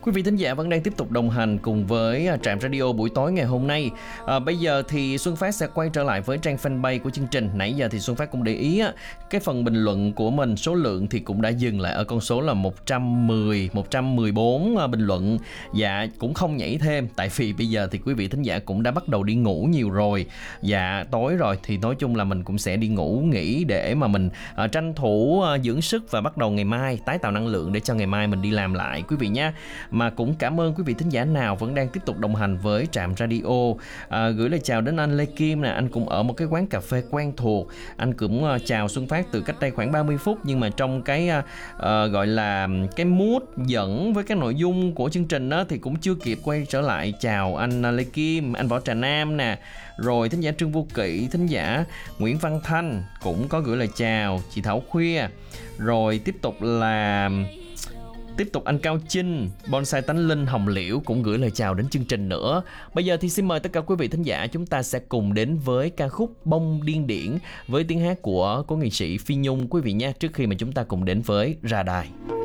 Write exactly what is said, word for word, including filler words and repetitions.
Quý vị thính giả vẫn đang tiếp tục đồng hành cùng với Trạm Radio buổi tối ngày hôm nay. À, bây giờ thì Xuân Phát sẽ quay trở lại với trang fanpage của chương trình. Nãy giờ thì Xuân Phát cũng để ý á, cái phần bình luận của mình số lượng thì cũng đã dừng lại ở con số là một trăm mười, một trăm mười bốn bình luận. Dạ, cũng không nhảy thêm, tại vì bây giờ thì quý vị thính giả cũng đã bắt đầu đi ngủ nhiều rồi. Dạ, tối rồi thì nói chung là mình cũng sẽ đi ngủ nghỉ để mà mình à, tranh thủ à, dưỡng sức và bắt đầu ngày mai tái tạo năng lượng để cho ngày mai mình đi làm lại quý vị nha. Mà cũng cảm ơn quý vị thính giả nào vẫn đang tiếp tục đồng hành với Trạm Radio. À, gửi lời chào đến anh Lê Kim nè, anh cũng ở một cái quán cà phê quen thuộc. Anh cũng uh, chào Xuân Phát từ cách đây khoảng ba mươi phút, nhưng mà trong cái uh, uh, gọi là cái mood dẫn với cái nội dung của chương trình đó, thì cũng chưa kịp quay trở lại. Chào anh uh, Lê Kim, anh Võ Trà Nam nè, rồi thính giả Trương Vô Kỵ, thính giả Nguyễn Văn Thanh cũng có gửi lời chào, chị Thảo Khuya, rồi tiếp tục là Tiếp tục anh Cao Chinh, Bonsai Tánh Linh, Hồng Liễu cũng gửi lời chào đến chương trình nữa. Bây giờ thì xin mời tất cả quý vị thính giả, chúng ta sẽ cùng đến với ca khúc Bông Điên Điển với tiếng hát của cố nghệ sĩ Phi Nhung quý vị nha, trước khi mà chúng ta cùng đến với Ra Đài.